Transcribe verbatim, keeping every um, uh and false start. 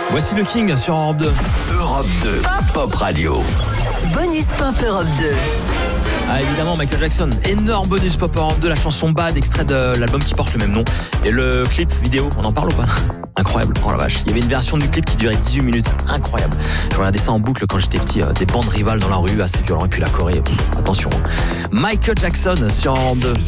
Voici le King sur Europe deux. Europe deux, Pop Radio. Bonus Pop Europe deux. Ah évidemment, Michael Jackson, énorme bonus Pop Europe deux, la chanson Bad, extrait de l'album qui porte le même nom. Et le clip vidéo, on en parle ou pas ? Incroyable, oh la vache. Il y avait une version du clip qui durait dix-huit minutes, incroyable. Je regardais ça en boucle quand j'étais petit, euh, des bandes rivales dans la rue, assez violent, et puis la Corée, pff, attention. Michael Jackson sur Europe deux.